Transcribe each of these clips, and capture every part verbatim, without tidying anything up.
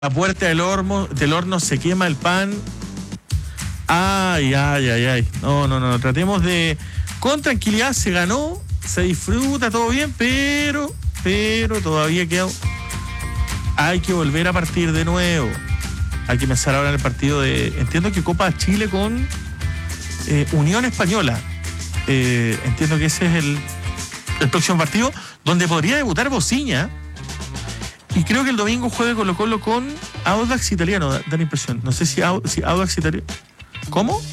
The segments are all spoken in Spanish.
la puerta del horno, del horno se quema el pan. Ay, ay, ay, ay. No, no, no. Tratemos de. Con tranquilidad se ganó, se disfruta, todo bien, pero, pero todavía queda. Hay que volver a partir de nuevo. Hay que empezar ahora en el partido de. Entiendo que Copa Chile con eh, Unión Española. Eh, entiendo que ese es el, el próximo partido, donde podría debutar Bociña. Y creo que el domingo juegue Colo Colo con Audax Italiano, da, da la impresión. No sé si, si Audax Italiano. ¿Cómo?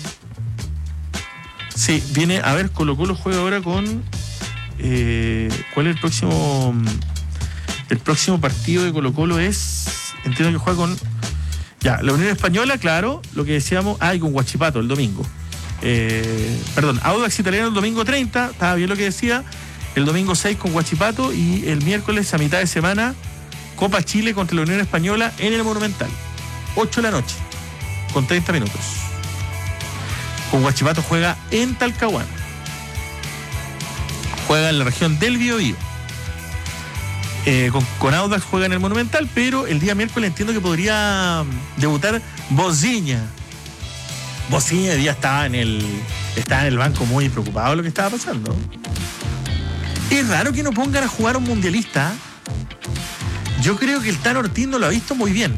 Sí, viene, a ver, Colo Colo juega ahora con. Eh, ¿Cuál es el próximo? El próximo partido de Colo Colo es. Entiendo que juega con. Ya, la Unión Española, claro, lo que decíamos. Ah, y con Huachipato el domingo. Eh, perdón, Audax Italiano el domingo treinta, estaba bien lo que decía. El domingo seis con Huachipato y el miércoles a mitad de semana. Copa Chile contra la Unión Española en el Monumental. ocho de la noche, con treinta minutos. Con Huachipato juega en Talcahuano. Juega en la región del Biobío. Eh, con, con Audax juega en el Monumental, pero el día miércoles entiendo que podría debutar Bociña. Bociña día estaba en el estaba en el banco muy preocupado de lo que estaba pasando. Es raro que no pongan a jugar a un mundialista. Yo creo que el Tan Ortiz no lo ha visto muy bien.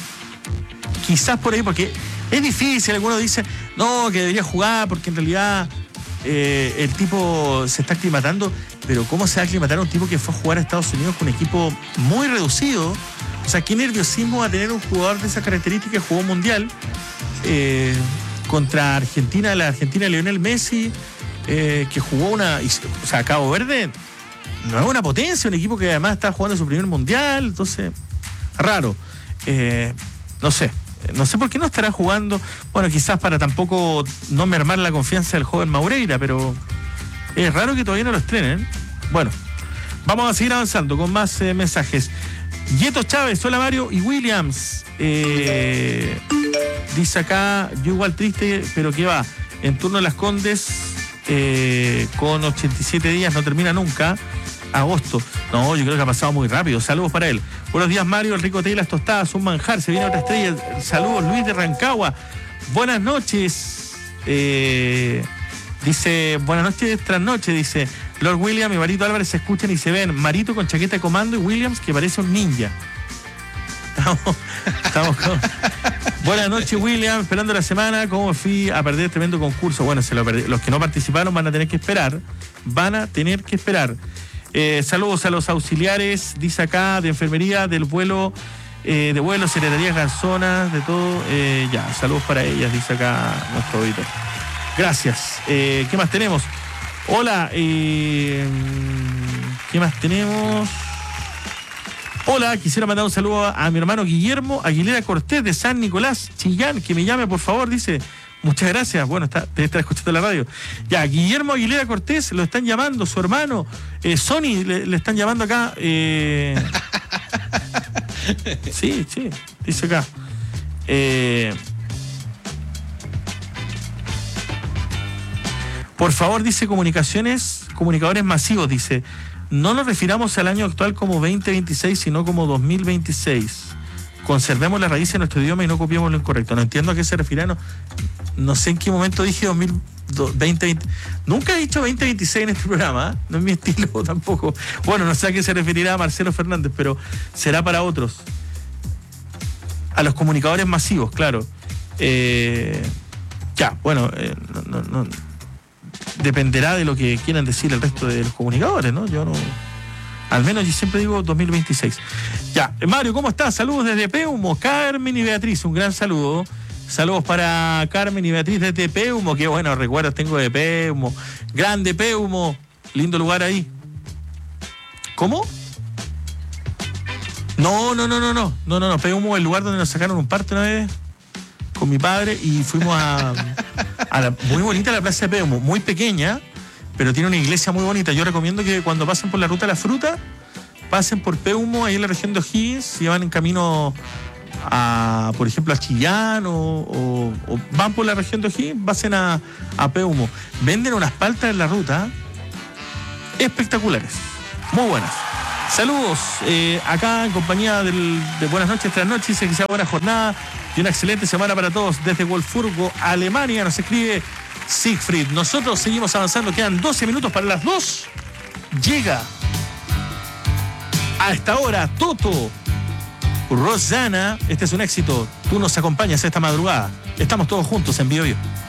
Quizás por ahí, porque es difícil. Algunos dicen, no, que debería jugar porque en realidad eh, el tipo se está aclimatando. Pero ¿cómo se va a aclimatar a un tipo que fue a jugar a Estados Unidos con un equipo muy reducido? O sea, qué nerviosismo va a tener un jugador de esas características que jugó mundial eh, contra Argentina, la Argentina de Lionel Messi, eh, que jugó una... O sea, Cabo Verde no es una potencia, un equipo que además está jugando su primer mundial, entonces, raro. Eh, no sé, no sé por qué no estará jugando, bueno, quizás para tampoco no mermar la confianza del joven Maureira, pero es raro que todavía no lo estrenen. Bueno, vamos a seguir avanzando con más eh, mensajes. Yeto Chávez, hola Mario y Williams. Eh, dice acá, yo igual triste, pero que va, en turno de Las Condes, eh, con ochenta y siete días, no termina nunca. Agosto. No, yo creo que ha pasado muy rápido. Saludos para él. Buenos días, Mario. El rico té y las tostadas, un manjar. Se viene otra estrella. Saludos, Luis de Rancagua. Buenas noches. Eh, dice, buenas noches, tras noche. Dice, Lord William y Marito Álvarez se escuchan y se ven. Marito con chaqueta de comando y Williams que parece un ninja. Estamos, estamos con... Buenas noches, William. Esperando la semana. ¿Cómo fui a perder tremendo concurso? Bueno, se lo perdí. Los que no participaron van a tener que esperar. Van a tener que esperar. Eh, saludos a los auxiliares, dice acá, de enfermería, del vuelo, eh, de vuelo, secretarías garzonas, de todo. Eh, ya, saludos para ellas, dice acá nuestro auditor. Gracias. Eh, ¿Qué más tenemos? Hola, eh, ¿qué más tenemos? Hola, quisiera mandar un saludo a, a mi hermano Guillermo Aguilera Cortés de San Nicolás, Chillán, que me llame por favor, dice. Muchas gracias. Bueno, está, debe estar escuchando la radio. Ya, Guillermo Aguilera Cortés, lo están llamando, su hermano. Eh, Sony, le, le están llamando acá. Eh... Sí, sí, dice acá. Eh... Por favor, dice comunicaciones, comunicadores masivos, dice. No nos refiramos al año actual como veinte veintiséis, sino como dos mil veintiséis. Conservemos la raíz de nuestro idioma y no copiemos lo incorrecto. No entiendo a qué se refiere. No, no sé en qué momento dije dos mil veinte. Nunca he dicho veinte veintiséis en este programa, ¿eh? No es mi estilo tampoco. Bueno, no sé a qué se referirá Marcelo Fernández, pero será para otros. A los comunicadores masivos, claro. Eh, ya, bueno, eh, no, no, no. Dependerá de lo que quieran decir el resto de los comunicadores, ¿no? Yo no... Al menos yo siempre digo dos mil veintiséis. Ya, Mario, ¿cómo estás? Saludos desde Peumo, Carmen y Beatriz, un gran saludo. Saludos para Carmen y Beatriz desde Peumo, qué buenos recuerdos tengo de Peumo. Grande Peumo, lindo lugar ahí. ¿Cómo? No, no, no, no, no, no, no, no, Peumo es el lugar donde nos sacaron un parto una vez con mi padre y fuimos a, a la, muy bonita la plaza de Peumo, muy pequeña, pero tiene una iglesia muy bonita. Yo recomiendo que cuando pasen por la ruta de la fruta, pasen por Peumo, ahí en la región de O'Higgins, si van en camino a, por ejemplo, a Chillán o, o, o van por la región de O'Higgins, pasen a, a Peumo. Venden unas paltas en la ruta espectaculares, muy buenas. Saludos, eh, acá en compañía del, de Buenas noches, tras noches, dice que sea buena jornada y una excelente semana para todos. Desde Wolfsburgo, Alemania, nos escribe Siegfried. Nosotros seguimos avanzando, quedan doce minutos para las dos. Llega a esta hora Toto, Rosana, este es un éxito. Tú nos acompañas esta madrugada. Estamos todos juntos en Bio Bio.